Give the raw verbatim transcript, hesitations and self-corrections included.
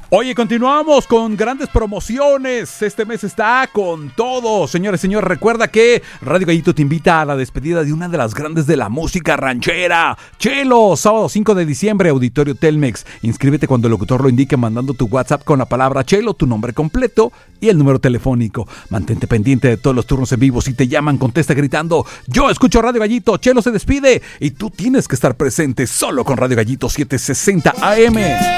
Oye, continuamos con grandes promociones. Este mes está con todo. Señores, señores, recuerda que Radio Gallito te invita a la despedida de una de las grandes de la música ranchera, Chelo, sábado cinco de diciembre, Auditorio Telmex. Inscríbete cuando el locutor lo indique mandando tu WhatsApp con la palabra Chelo, tu nombre completo y el número telefónico. Mantente pendiente de todos los turnos en vivo. Si te llaman, contesta gritando: yo escucho Radio Gallito, Chelo se despide y tú tienes que estar presente solo con Radio Gallito setecientos sesenta A M.